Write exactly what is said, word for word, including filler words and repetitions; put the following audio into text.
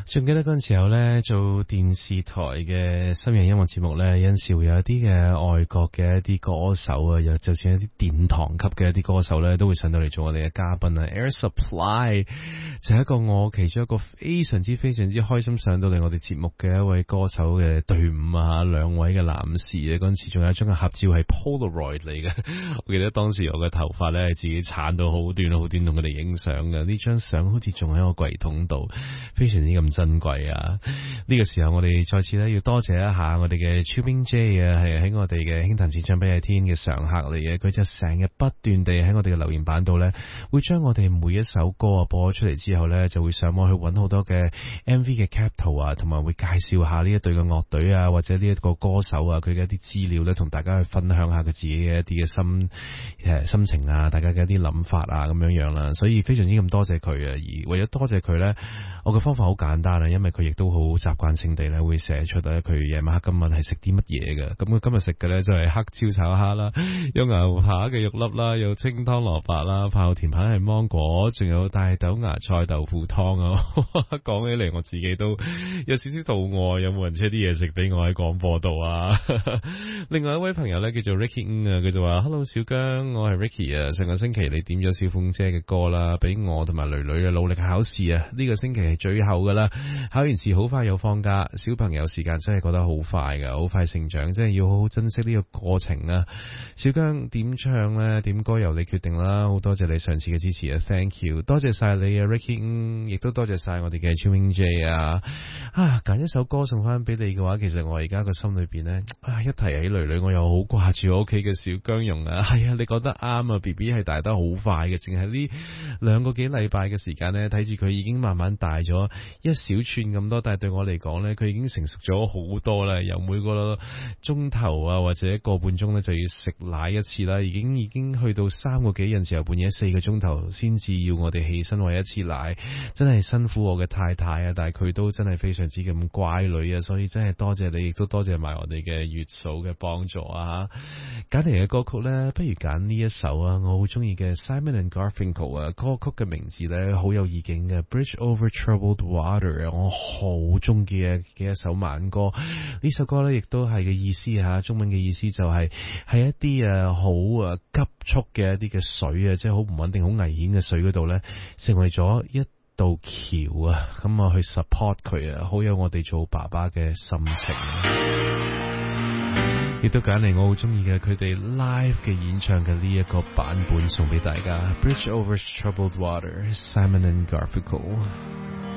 仲記得嗰陣時候咧，做電視台嘅深夜音樂節目咧，有陣時會有一啲嘅外國嘅一啲歌手啊，又就算一啲殿堂級嘅一啲歌手咧，都會上到嚟做我哋嘅嘉賓啊。Air Supply 就係一個我其中一個非常之非常之開心上到嚟我哋節目嘅一位歌手嘅隊伍啊，兩位嘅男士啊，嗰陣時仲有一張嘅合照係 Polaroid 嚟嘅，我記得當時我嘅頭髮咧係自己鏟到好短好短同佢哋影相嘅，呢張相好似仲喺個櫃桶度，非常之咁珍貴啊！呢個時候我哋再次咧要多謝一下我哋嘅 Chewing J 啊，係喺我哋嘅輕談智將比日天嘅常客嚟嘅，佢就成日不斷地喺我哋嘅留言板度咧，會將我哋每一首歌啊播咗出嚟之後咧，就會上網去揾好多嘅 M V 嘅 cap 圖啊，同埋會介紹下呢一隊嘅樂隊啊，或者呢一個歌手啊，佢嘅一啲資料咧，同大家去分享下佢自己嘅一啲嘅心誒心情啊，大家嘅一啲諗法啊，咁樣樣啦，所以非常之咁多謝佢啊，而為咗多謝佢咧，我嘅方法好簡單啊，因為佢亦都好習慣性地咧會寫出咧佢夜晚黑今晚係食啲乜嘢嘅。咁佢今日食嘅咧就係黑椒炒蝦啦，有牛扒嘅肉粒啦，有清湯蘿蔔啦，飯後甜品係芒果，仲有大豆芽菜豆腐湯啊！講起嚟我自己都有少少肚餓，有冇人車啲嘢食俾我喺廣播度啊？另外一位朋友咧叫做 Ricky 啊，佢就話 Hello 小姜，我係 Ricky 啊，上個星期你點咗小鳳姐嘅歌啦，俾我同埋女女嘅努力考試啊，呢個星期係最後噶啦，考完試好快又放假，小朋友時間真係過得好快噶，好快成長，真係要好好珍惜呢個過程啊！小姜點唱咧，點歌由你決定啦，好多謝你上次嘅支持啊 ，Thank you， 多謝晒你啊 Ricky， 亦都多謝晒我哋嘅 Chewing J 啊！啊，揀一首歌送翻俾你嘅話，其實我而家個心裏邊咧，啊一提起女女，我又好掛住我屋企嘅小姜蓉啊！係啊，你覺得啱啊 ，B B 係大得好快嘅，淨係呢兩個幾禮拜嘅時間咧，睇住佢已經慢慢大咗一小寸咁多，但係對我嚟講咧，佢已經成熟咗好多啦。由每個鐘頭啊，或者一個半鐘咧就要食奶一次啦，已經已經去到三個幾，有時候半夜四個鐘頭先至要我哋起身餵一次奶，真係辛苦我嘅太太啊！但係佢都真係非常之咁乖女啊，所以真係多謝你，亦都多謝埋我哋嘅月嫂嘅幫助啊！揀嚟嘅歌曲咧，不如揀呢一首啊，我好中意嘅 Simon and Garfunkel 啊，歌曲嘅名字咧好有意境嘅 Bridge Over Troubled Water 啊，我好中意嘅嘅一首慢歌。呢首歌咧亦都係嘅意思吓，中文嘅意思就係、是、係一啲誒好誒急速嘅一啲嘅水啊，即係好唔穩定、好危險嘅水嗰度咧，成為咗一道橋啊，咁啊去 support 佢啊，好有我哋做爸爸嘅心情。亦都揀嚟我好中意嘅佢哋 live 嘅演唱嘅呢一個版本送俾大家 Bridge Over Troubled Water Simon and Garfunkel。